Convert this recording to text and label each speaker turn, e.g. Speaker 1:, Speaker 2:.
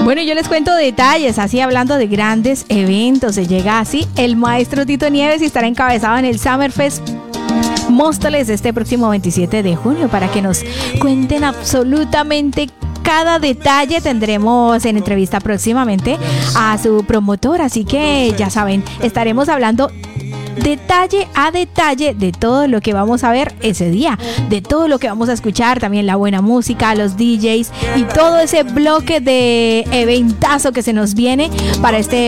Speaker 1: Bueno, yo les cuento detalles, así hablando de grandes eventos. Se llega así el maestro Tito Nieves y estará encabezado en el Summerfest Móstoles este próximo 27 de junio para que nos cuenten absolutamente cada detalle. Tendremos en entrevista próximamente a su promotor, así que ya saben, estaremos hablando detalle a detalle de todo lo que vamos a ver ese día, de todo lo que vamos a escuchar, también la buena música, los DJs y todo ese bloque de eventazo que se nos viene para este